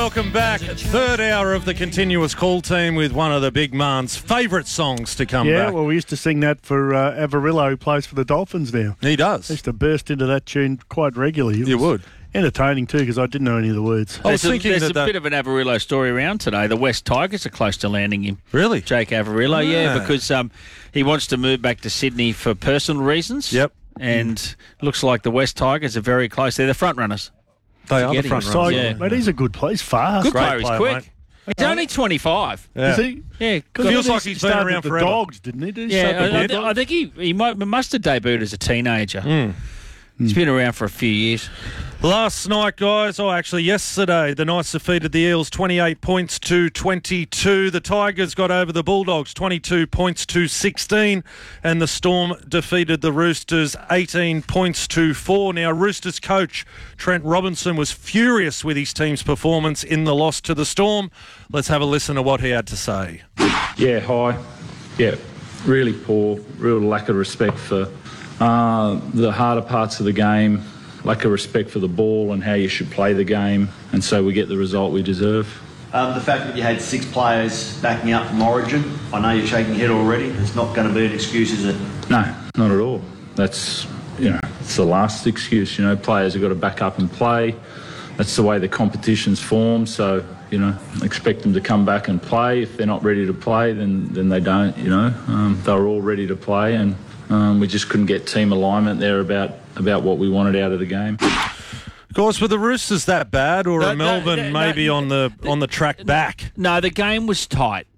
Welcome back. Third hour of the continuous call team with one of the big man's favourite songs to come back. Yeah, well, we used to sing that for Avarillo, who plays for the Dolphins now. He does. I used to burst into that tune quite regularly. You would. Entertaining too, because I didn't know any of the words. I was thinking there's that a bit of an Avarillo story around today. The West Tigers are close to landing him. Really? Jake Avarillo, yeah, because he wants to move back to Sydney for personal reasons. Yep. And looks like the West Tigers are very close. They're the front runners. They are the front So, runners. Yeah. mate, he's a good player. He's fast. Good Great player. He's player, quick. mate. He's only 25. Yeah. Is he? Yeah. Feels like he's been started around with the forever. Dogs, didn't he? Did he Yeah, start with the I think he must have debuted as a teenager. He's been around for a few years. Last night, guys, yesterday, the Knights defeated the Eels 28 points to 22. The Tigers got over the Bulldogs 22 points to 16. And the Storm defeated the Roosters 18 points to 4. Now, Roosters coach Trent Robinson was furious with his team's performance in the loss to the Storm. Let's have a listen to what he had to say. Yeah, high. Yeah, really poor. Real lack of respect for the harder parts of the game. Lack of respect for the ball and how you should play the game, and so we get the result we deserve. The fact that you had 6 players backing up from Origin, I know you're shaking your head already. It's not going to be an excuse, is it? No, not at all. That's, it's the last excuse. Players have got to back up and play. That's the way the competition's formed. So, expect them to come back and play. If they're not ready to play, then they don't. They were all ready to play, and we just couldn't get team alignment there about what we wanted out of the game. Of course, were the Roosters that bad, or are Melbourne maybe on the track back? No, the game was tight.